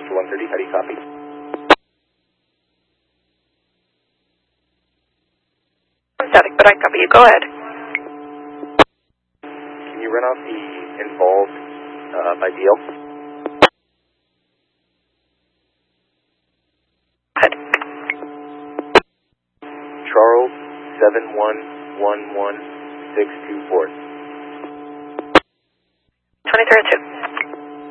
Mr. 130, how do you copy? I'm static, but I copy you. Go ahead. Can you run off the involved by DL? Ahead. Charles 7111624. 2302.